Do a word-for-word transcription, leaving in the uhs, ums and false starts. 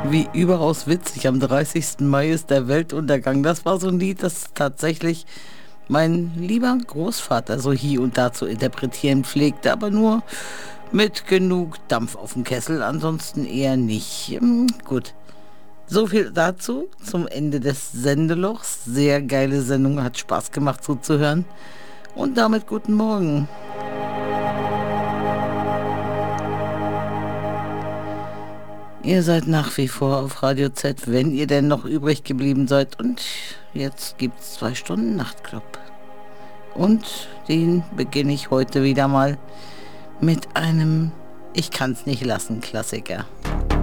Wie überaus witzig. Am dreißigsten Mai ist der Weltuntergang. Das war so ein Lied, das tatsächlich mein lieber Großvater so hier und da zu interpretieren pflegte, aber nur mit genug Dampf auf dem Kessel, ansonsten eher nicht. Hm, gut. So viel dazu zum Ende des Sendelochs. Sehr geile Sendung, hat Spaß gemacht zuzuhören. Und damit guten Morgen. Ihr seid nach wie vor auf Radio Z, wenn ihr denn noch übrig geblieben seid. Und jetzt gibt's zwei Stunden Nachtclub. Und den beginne ich heute wieder mal mit einem Ich kann's nicht lassen Klassiker.